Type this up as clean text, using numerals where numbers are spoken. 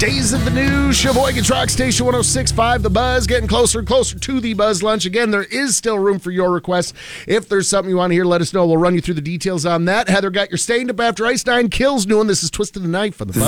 Days of the New Sheboygan Rock Station 106.5, The Buzz, getting closer and closer to the Buzz Lunch. Again, there is still room for your requests. If there's something you want to hear, let us know. We'll run you through the details on that. Heather got your Stained Up After Ice Nine Kills new one. This is Twist of the Knife on the Buzz.